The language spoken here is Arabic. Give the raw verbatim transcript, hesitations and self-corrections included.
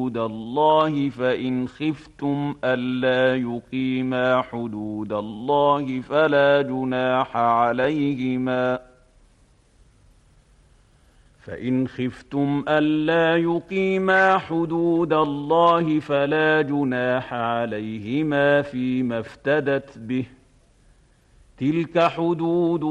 حدود الله فإن خفتم ألا يقيما حدود الله فلا جناح عليهما فإن خفتم ألا يقيما حدود الله فلا جناح عليهما فيما افتدت به تلك حدود